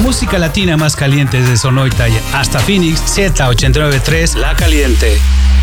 música latina más caliente desde Sonoita hasta Phoenix, Z89.3 La Caliente.